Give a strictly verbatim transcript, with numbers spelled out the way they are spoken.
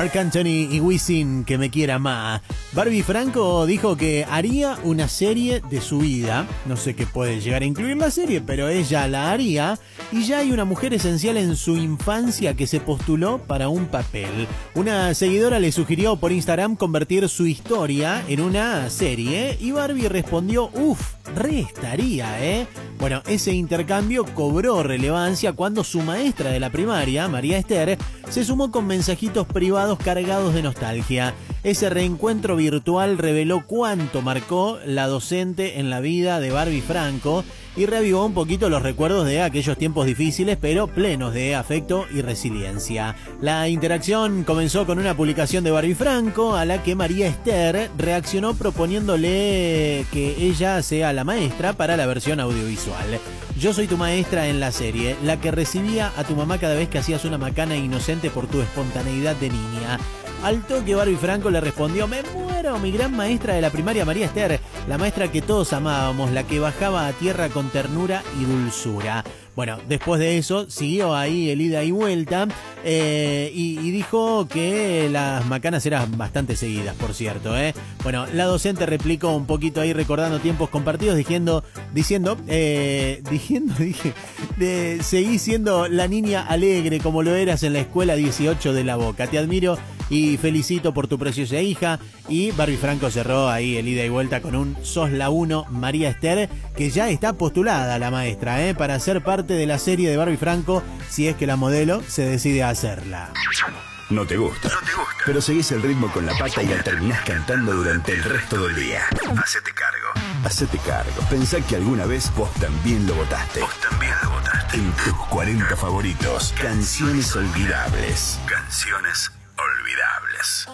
Marc Anthony y Wisin, que me quiera más. Barbie Franco dijo que haría una serie de su vida. No sé qué puede llegar a incluir la serie, pero ella la haría. Y ya hay una mujer esencial en su infancia que se postuló para un papel. Una seguidora le sugirió por Instagram convertir su historia en una serie y Barbie respondió, uff, re estaría, ¿eh? Bueno, ese intercambio cobró relevancia cuando su maestra de la primaria, María Esther, se sumó con mensajitos privados cargados de nostalgia. Ese reencuentro virtual reveló cuánto marcó la docente en la vida de Barbie Franco y reavivó un poquito los recuerdos de aquellos tiempos difíciles, pero plenos de afecto y resiliencia. La interacción comenzó con una publicación de Barbie Franco, a la que María Esther reaccionó proponiéndole que ella sea la maestra para la versión audiovisual. Yo soy tu maestra en la serie, la que recibía a tu mamá cada vez que hacías una macana inocente por tu espontaneidad de niña. Al toque Barbie Franco le respondió, me muero, mi gran maestra de la primaria María Esther, la maestra que todos amábamos, la que bajaba a tierra con ternura y dulzura. Bueno, después de eso siguió ahí el ida y vuelta eh, y, y dijo que las macanas eran bastante seguidas, por cierto, ¿eh? Bueno, la docente replicó un poquito ahí recordando tiempos compartidos diciendo, diciendo, eh, diciendo, dije, de, seguí siendo la niña alegre como lo eras en la escuela dieciocho de La Boca. Te admiro y felicito por tu preciosa hija. Y Barbie Franco cerró ahí el ida y vuelta con un sos la uno María Esther, que ya está postulada la maestra, ¿eh? Para ser parte de la serie de Barbie Franco, si es que la modelo se decide a hacerla. No te gusta, no te gusta, pero seguís el ritmo con la pata y la terminás cantando durante el resto del día. Hacete cargo. Hacete cargo. Pensá que alguna vez vos también lo votaste. Vos también lo votaste. En tus cuarenta favoritos. Canciones olvidables. Canciones olvidables.